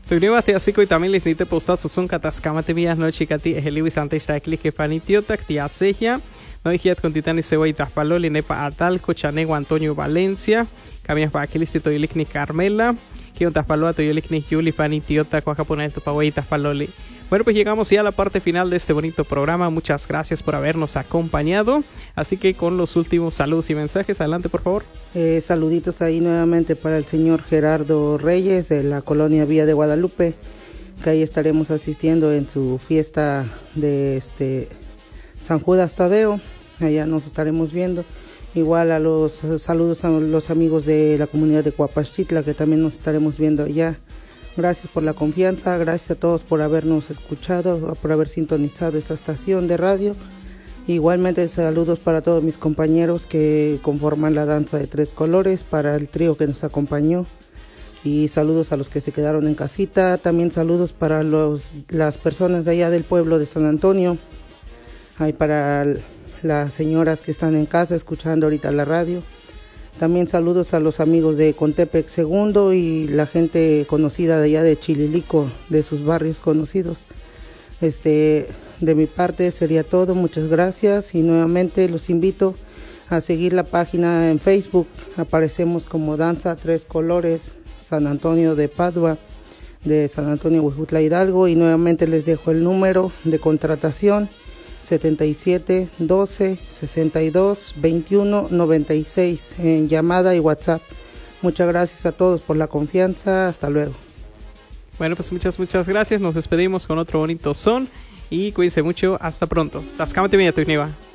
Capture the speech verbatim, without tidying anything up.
Tugniwa te así y también les nite postat susun kataskamate vías no chicati eheliwi sante shakli que panitiotak tiaseja no hijiat con titani sewa itaspaloli nepa atalco chanego Antonio Valencia camias pa aquilisti toyilikni Carmela que un taspaloa toyilikni Yuli panitiota cuacaponel topawai taspaloli. Bueno, pues llegamos ya a la parte final de este bonito programa. Muchas gracias por habernos acompañado. Así que con los últimos saludos y mensajes, adelante por favor. Eh, saluditos ahí nuevamente para el señor Gerardo Reyes de la colonia Villa de Guadalupe, que ahí estaremos asistiendo en su fiesta de este San Judas Tadeo. Allá nos estaremos viendo. Igual a los saludos a los amigos de la comunidad de Cuapachtitla, que también nos estaremos viendo allá. Gracias por la confianza, gracias a todos por habernos escuchado, por haber sintonizado esta estación de radio. Igualmente saludos para todos mis compañeros que conforman la danza de tres colores, para el trío que nos acompañó. Y saludos a los que se quedaron en casita, también saludos para los, las personas de allá del pueblo de San Antonio. Hay para las señoras que están en casa escuchando ahorita la radio. También saludos a los amigos de Contepec Segundo y la gente conocida de allá de Chililico, de sus barrios conocidos. Este, de mi parte sería todo, muchas gracias y nuevamente los invito a seguir la página en Facebook. Aparecemos como Danza Tres Colores San Antonio de Padua, de San Antonio Huejutla Hidalgo, y nuevamente les dejo el número de contratación setenta y siete, doce, sesenta y dos, veintiuno, noventa y seis en llamada y WhatsApp. Muchas gracias a todos por la confianza. Hasta luego. Bueno, pues muchas, muchas gracias. Nos despedimos con otro bonito son y cuídense mucho. Hasta pronto. Tascamate bien, Tugniwa.